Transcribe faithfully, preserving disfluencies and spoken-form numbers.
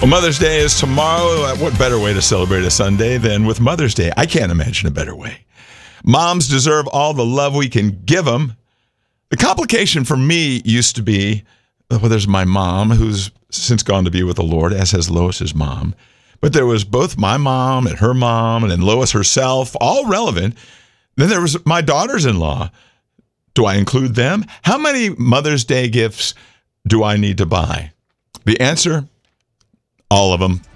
Well, Mother's Day is tomorrow. What better way to celebrate a Sunday than with Mother's Day? I can't imagine a better way. Moms deserve all the love we can give them. The complication for me used to be, well, there's my mom, who's since gone to be with the Lord, as has Lois's mom. But there was both my mom and her mom, and then Lois herself, all relevant. Then there was my daughters-in-law. Do I include them? How many Mother's Day gifts do I need to buy? The answer, all of them.